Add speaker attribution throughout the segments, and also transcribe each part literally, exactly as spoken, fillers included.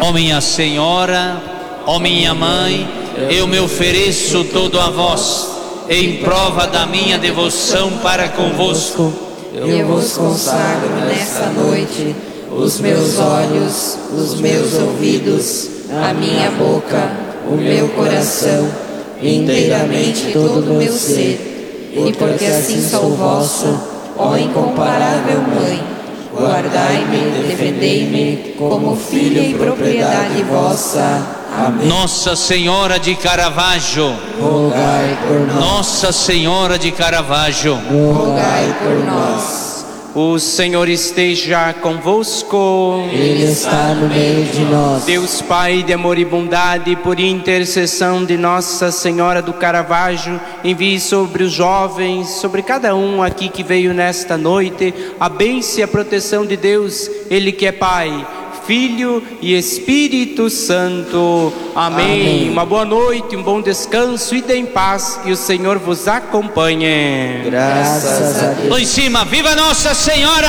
Speaker 1: Ó minha Senhora, ó minha Mãe, eu me ofereço todo a vós, em prova da minha devoção para convosco.
Speaker 2: Eu vos consagro nesta noite os meus olhos, os meus ouvidos, a minha boca, o meu coração, inteiramente todo o meu ser. E porque assim sou vossa, ó incomparável Mãe, guardai-me, defendei-me como filho e propriedade vossa. Amém.
Speaker 1: Nossa Senhora de Caravaggio,
Speaker 2: rogai por nós.
Speaker 1: Nossa Senhora de Caravaggio,
Speaker 2: rogai por nós.
Speaker 3: O Senhor esteja convosco.
Speaker 2: Ele está no meio de nós.
Speaker 3: Deus Pai de amor e bondade, por intercessão de Nossa Senhora do Caravaggio, envie sobre os jovens, sobre cada um aqui que veio nesta noite, a bênção e a proteção de Deus, Ele que é Pai, Filho e Espírito Santo. Amém. Amém. Uma boa noite, um bom descanso, ide em paz e o Senhor vos acompanhe.
Speaker 2: Graças a Deus.
Speaker 1: Lá em cima, viva Nossa Senhora!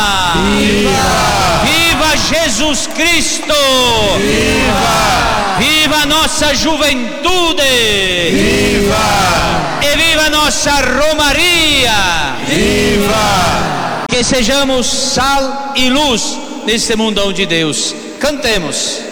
Speaker 2: Viva!
Speaker 1: Viva Jesus Cristo!
Speaker 2: Viva!
Speaker 1: Viva nossa juventude!
Speaker 2: Viva!
Speaker 1: E viva nossa Romaria!
Speaker 2: Viva!
Speaker 1: Que sejamos sal e luz neste mundão de Deus. Cantemos.